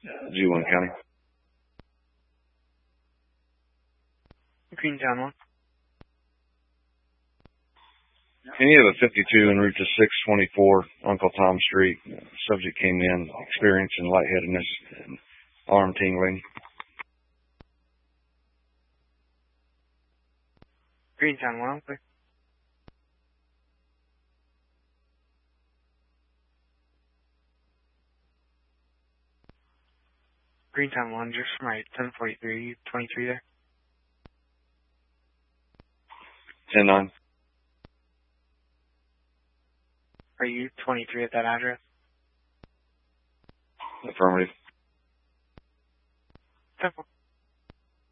G1 County. Greentown 1. Can you have a 52 en route to 624 Uncle Tom Street? Subject came in experiencing lightheadedness and arm tingling. Greentown 1, okay. Greentown 1, just from right, 1043, 23 there. 10-9. Are you 23 at that address? Affirmative. 10-4.